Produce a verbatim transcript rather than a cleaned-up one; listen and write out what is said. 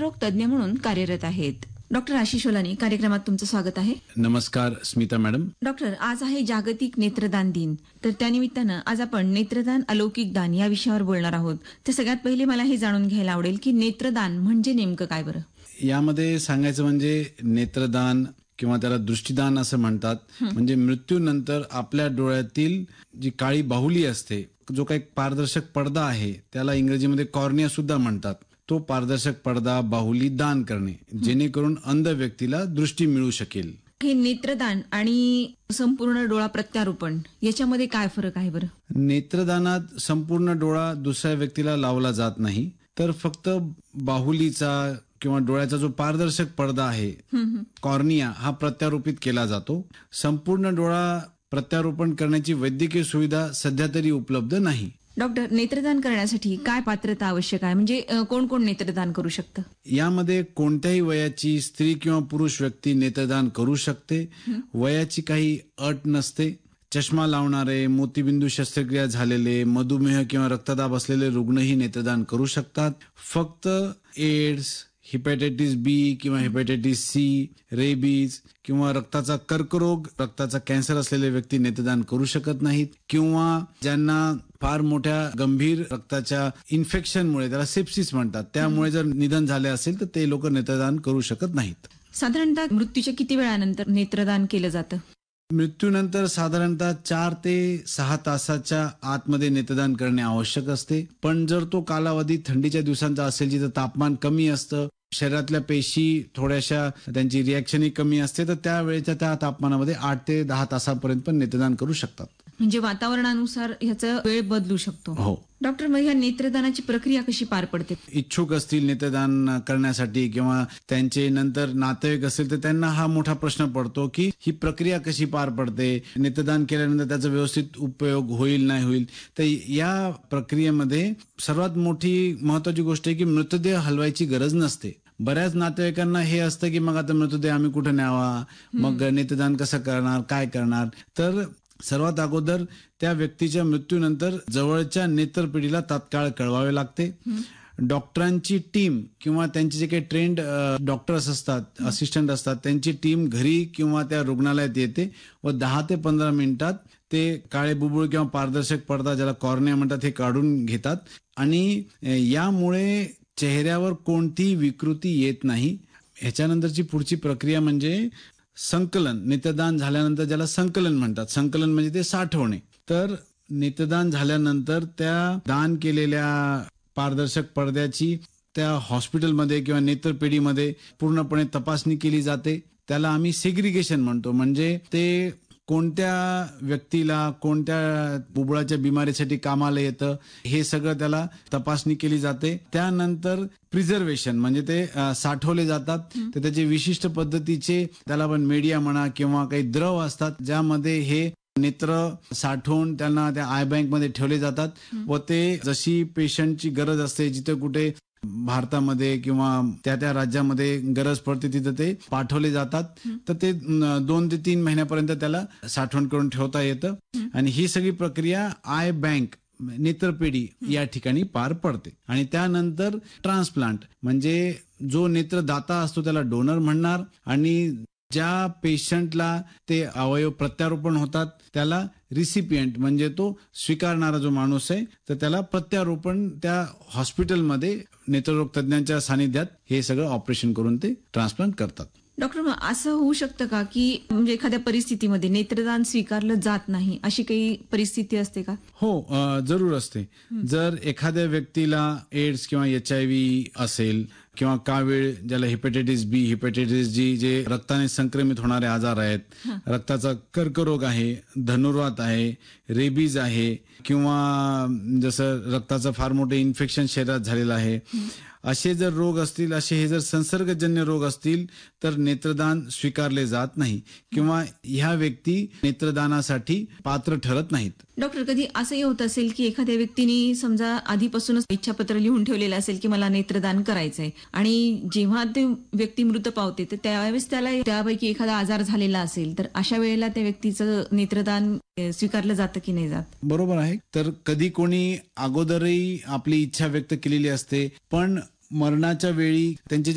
नेत्ररोग तज्ज्ञ म्हणून कार्यरत आहेत. डॉक्टर आशिष ओलानी, कार्यक्रमात तुमचं स्वागत आहे. नमस्कार स्मिता मॅडम. डॉक्टर, आज आहे जागतिक नेत्रदान दिन. तर त्यानिमित्तानं आज आपण नेत्रदान अलौकिक दान या विषयावर बोलणार आहोत. तर सगळ्यात पहिले मला हे जाणून घ्यायला आवडेल की नेत्रदान म्हणजे नेमकं काय बरं? यामध्ये सांगायचं म्हणजे नेत्रदान किंवा त्याला दृष्टीदान असं म्हणतात. म्हणजे मृत्यूनंतर आपल्या डोळ्यातील जी काळी बाहुली असते, जो काही पारदर्शक पडदा आहे, त्याला इंग्रजीमध्ये कॉर्निया सुद्धा म्हणतात. तो पारदर्शक पडदा बाहुली दान करणे, जेणेकरून अंध व्यक्तीला दृष्टी मिळू शकेल. हे नेत्रदान आणि संपूर्ण डोळा प्रत्यारोपण याच्यामध्ये काय फरक आहे बरं? नेत्रदानात संपूर्ण डोळा दुसऱ्या व्यक्तीला लावला जात नाही, तर फक्त बाहुलीचा किंवा डोळ्याचा जो पारदर्शक पडदा आहे, कॉर्निया, हा प्रत्यारोपित केला जातो. संपूर्ण डोळा प्रत्यारोपण करण्याची वैद्यकीय सुविधा सध्या तरी उपलब्ध नाही. डॉक्टर, नेत्रदान करण्यासाठी काय पात्रता आवश्यक आहे? म्हणजे कोण कोण नेत्रदान करू शकतं? यामध्ये कोणत्याही वयाची स्त्री किंवा पुरुष व्यक्ती नेत्रदान करू शकते. वयाची काही अट नसते. चष्मा लावणारे, मोतीबिंदू शस्त्रक्रिया झालेले, मधुमेह किंवा रक्तदाब असलेले रुग्णही नेत्रदान करू शकतात. फक्त एड्स, हिपॅटायटिस बी किंवा हिपॅटायटिस सी, रेबीज किंवा रक्ताचा कर्करोग, रक्ताचा कॅन्सर असलेले व्यक्ती नेत्रदान करू शकत नाहीत. किंवा ज्यांना फार मोठ्या गंभीर रक्ताच्या इन्फेक्शनमुळे, त्याला सेप्सिस म्हणतात, त्यामुळे जर निधन झाले असेल तर ते लोक नेत्रदान करू शकत नाहीत. साधारणतः मृत्यूच्या किती वेळानंतर नेत्रदान केलं जातं? मृत्यूनंतर साधारणतः चार ते सहा तासाच्या आतमध्ये नेत्रदान करणे आवश्यक असते. पण जर तो कालावधी थंडीच्या दिवसांचा असेल, जिथं तापमान कमी असतं, शरीरातल्या पेशी थोड्याशा त्यांची रिॲक्शनही कमी असते, तर त्यावेळेच्या त्या तापमानामध्ये आठ ते दहा तासापर्यंत पण नेत्रदान करू शकतात. म्हणजे वातावरणानुसार ह्याचा वेळ बदलू शकतो. हो. डॉक्टर, मग ह्या नेत्रदानाची प्रक्रिया कशी पार पडते? इच्छुक असतील नेत्रदान करण्यासाठी किंवा त्यांचे नंतर नातेवाईक असेल तर त्यांना हा मोठा प्रश्न पडतो की ही प्रक्रिया कशी पार पडते, नेत्रदान केल्यानंतर त्याचा व्यवस्थित उपयोग होईल नाही होईल. तर या प्रक्रियेमध्ये सर्वात मोठी महत्वाची गोष्ट आहे की मृतदेह हलवायची गरज नसते. बऱ्याच नातेवाईकांना हे असतं की मग आता मृतदेह आम्ही कुठे न्यावा, मग नेत्रदान कसं करणार, काय करणार. तर सर्वात अगोदर त्या व्यक्तीच्या मृत्यूनंतर जवळच्या नेत्रपेढीला तात्काळ कळवावे लागते. डॉक्टरांची टीम किंवा त्यांचे जे काही ट्रेंड डॉक्टर्स असतात, असिस्टंट असतात, त्यांची टीम घरी किंवा त्या रुग्णालयात येते व दहा ते पंधरा मिनिटात ते काळे बुबुळ किंवा पारदर्शक पडदा, ज्याला कॉर्निया म्हणतात, हे काढून घेतात. आणि यामुळे चेहऱ्यावर कोणतीही विकृती येत नाही. ह्याच्यानंतरची पुढची प्रक्रिया म्हणजे संकलन. नेत्रदान झाल्यानंतर ज्याला संकलन म्हणतात. संकलन म्हणजे ते साठवणे. तर नेत्रदान झाल्यानंतर त्या दान केलेल्या पारदर्शक पडद्याची त्या हॉस्पिटलमध्ये किंवा नेत्रपेढीमध्ये पूर्णपणे तपासणी केली जाते. त्याला आम्ही सेग्रिगेशन म्हणतो. म्हणजे ते कोणत्या व्यक्तीला कोणत्या बुबुळाच्या बिमारीसाठी कामाला येतं, हे सगळं त्याला तपासणी केली जाते. त्यानंतर प्रिझर्वेशन म्हणजे ते साठवले जातात. तर त्याचे विशिष्ट पद्धतीचे, त्याला आपण मीडिया म्हणा किंवा काही द्रव असतात, ज्यामध्ये हे नेत्र साठवून त्यांना त्या आय बँक मध्ये ठेवले जातात व ते जशी पेशंटची गरज असते, जिथे कुठे भारतामध्ये किंवा त्या त्या राज्यामध्ये गरज पडते, तिथं ते पाठवले जातात. तर ते दोन ते तीन महिन्यापर्यंत त्याला साठवण करून ठेवता येतं. आणि ही सगळी प्रक्रिया आय बँक, नेत्रपेढी या ठिकाणी पार पडते. आणि त्यानंतर ट्रान्सप्लांट म्हणजे जो नेत्रदाता असतो त्याला डोनर म्हणणार, आणि ज्या पेशंटला ते अवयव प्रत्यारोपण होतात त्याला रिसिपियंट म्हणजे तो स्वीकारणारा जो माणूस आहे, तर त्याला प्रत्यारोपण त्या हॉस्पिटलमध्ये नेत्ररोग तज्ञांच्या सानिध्यात हे सगळं ऑपरेशन करून ते ट्रान्सप्लांट करतात. डॉक्टर, मग असं होऊ शकतं का की म्हणजे एखाद्या परिस्थितीमध्ये नेत्रदान स्वीकारलं जात नाही, अशी काही परिस्थिती असते का? हो, जरूर असते. जर एखाद्या व्यक्तीला एड्स किंवा एच आय व्ही असेल किंवा कावीळ, ज्याला हिपॅटायटिस बी, हिपॅटायटिस जी, जे रक्ताने संक्रमित होणारे आजार आहेत, रक्ताचा कर्करोग आहे, धनुर्वात आहे, रेबीज आहे, किंवा जसं रक्ताचं फार मोठं इन्फेक्शन शरीरात झालेलं आहे, असे जर रोग असतील, असे हे जर संसर्गजन्य रोग असतील तर नेत्रदान स्वीकारले जात नाही किंवा ह्या व्यक्ती नेत्रदानासाठी पात्र ठरत नाहीत. डॉक्टर, कधी असंही होत असेल की एखाद्या व्यक्तीने समजा आधीपासूनच इच्छापत्र लिहून ठेवलेलं असेल की मला नेत्रदान करायचंय, आणि जेव्हा ते व्यक्ती मृत पावते तर त्यावेळेस त्याला त्यापैकी एखादा आजार झालेला असेल, तर अशा वेळेला त्या व्यक्तीचं नेत्रदान स्वीकारलं जातं की नाही जात? बरोबर आहे. तर कधी कोणी अगोदरही आपली इच्छा व्यक्त केलेली असते, पण मरणाच्या वेळी त्यांचे